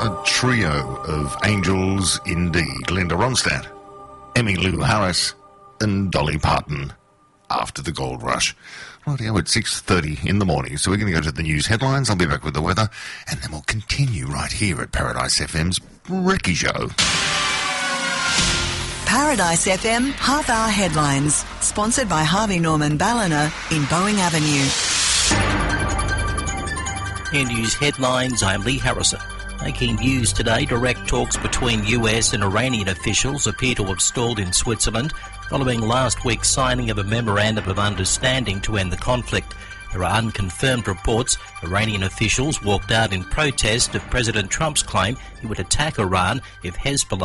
A trio of angels indeed. Linda Ronstadt, Emmylou Harris and Dolly Parton after the gold rush. Rightio, at 6:30 in the morning. So we're going to go to the news headlines. I'll be back with the weather, and then we'll continue right here at Paradise FM's Recce Show. Paradise FM half-hour headlines, sponsored by Harvey Norman Ballina in Boeing Avenue. In news headlines, I'm Lee Harrison. Making news today, direct talks between US and Iranian officials appear to have stalled in Switzerland following last week's signing of a memorandum of understanding to end the conflict. There are unconfirmed reports Iranian officials walked out in protest of President Trump's claim he would attack Iran if Hezbollah